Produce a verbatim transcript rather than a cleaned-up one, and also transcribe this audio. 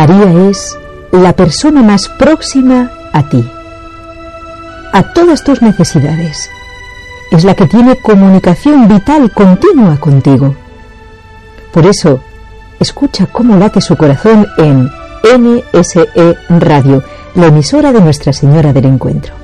María es la persona más próxima a ti, a todas tus necesidades. Es la que tiene comunicación vital continua contigo. Por eso, escucha cómo late su corazón en N S E Radio, la emisora de Nuestra Señora del Encuentro.